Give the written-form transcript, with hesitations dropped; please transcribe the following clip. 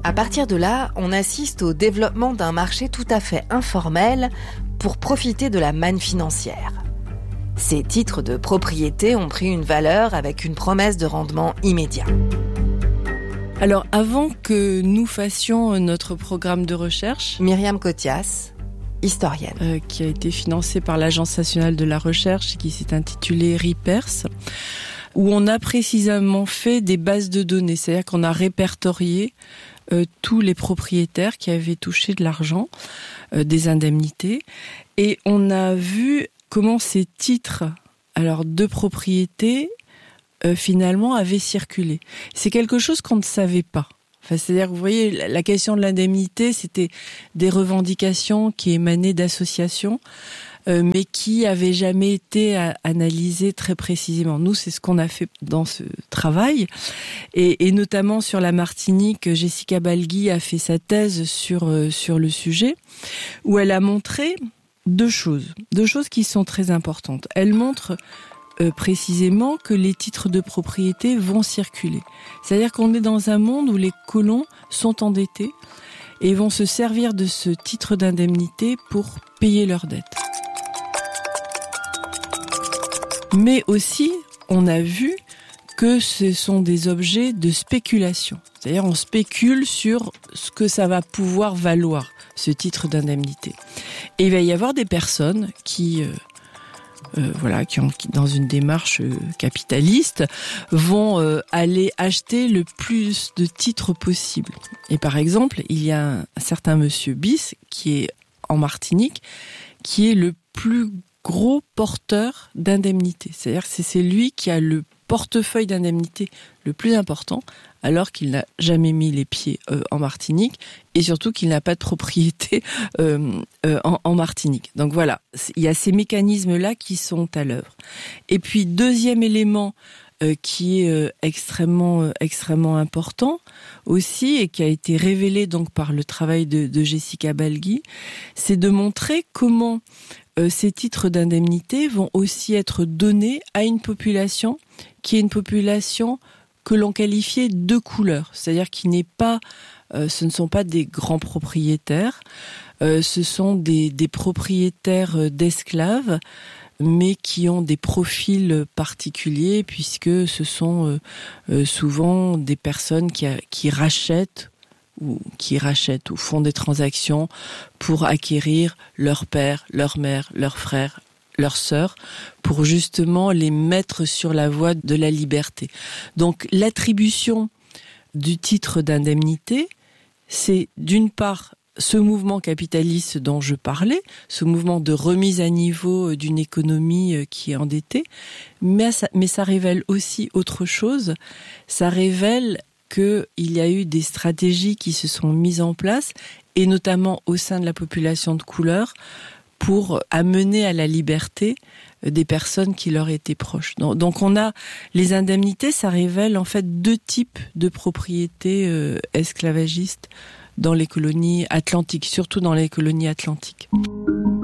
À partir de là, on assiste au développement d'un marché tout à fait informel pour profiter de la manne financière. Ces titres de propriété ont pris une valeur avec une promesse de rendement immédiat. Alors, avant que nous fassions notre programme de recherche, Myriam Cotias, historienne, qui a été financé par l'Agence nationale de la recherche et qui s'est intitulé RIPERS, où on a précisément fait des bases de données, c'est-à-dire qu'on a répertorié tous les propriétaires qui avaient touché de l'argent, des indemnités, et on a vu comment ces titres de propriété finalement avaient circulé. C'est quelque chose qu'on ne savait pas. C'est-à-dire, vous voyez, la question de l'indemnité, c'était des revendications qui émanaient d'associations, mais qui avaient jamais été analysées très précisément. Nous, c'est ce qu'on a fait dans ce travail, et notamment sur la Martinique, Jessica Balgui a fait sa thèse sur le sujet, où elle a montré deux choses qui sont très importantes. Elle montre précisément que les titres de propriété vont circuler. C'est-à-dire qu'on est dans un monde où les colons sont endettés et vont se servir de ce titre d'indemnité pour payer leurs dettes. Mais aussi, on a vu que ce sont des objets de spéculation. C'est-à-dire, on spécule sur ce que ça va pouvoir valoir, ce titre d'indemnité. Et il va y avoir des personnes qui dans une démarche capitaliste, vont aller acheter le plus de titres possible. Et par exemple, il y a un certain monsieur Bis, qui est en Martinique, qui est le plus gros porteur d'indemnités. C'est-à-dire que c'est lui qui a le portefeuille d'indemnités le plus important, alors qu'il n'a jamais mis les pieds en Martinique, et surtout qu'il n'a pas de propriété en Martinique. Donc voilà, il y a ces mécanismes-là qui sont à l'œuvre. Et puis, deuxième élément qui est extrêmement important aussi, et qui a été révélé donc par le travail de Jessica Balgui, c'est de montrer comment ces titres d'indemnité vont aussi être donnés à une population qui est une population que l'on qualifiait de couleur, c'est-à-dire qui n'est pas, ce ne sont pas des grands propriétaires, ce sont des propriétaires d'esclaves, mais qui ont des profils particuliers, puisque ce sont souvent des personnes qui rachètent ou font des transactions pour acquérir leur père, leur mère, leurs frères, leurs sœurs, pour justement les mettre sur la voie de la liberté. Donc l'attribution du titre d'indemnité, c'est d'une part ce mouvement capitaliste dont je parlais, ce mouvement de remise à niveau d'une économie qui est endettée, mais ça révèle aussi autre chose. Ça révèle qu'il y a eu des stratégies qui se sont mises en place, et notamment au sein de la population de couleur, pour amener à la liberté des personnes qui leur étaient proches. Donc on a les indemnités, ça révèle en fait deux types de propriétés esclavagistes dans les colonies atlantiques, surtout dans les colonies atlantiques.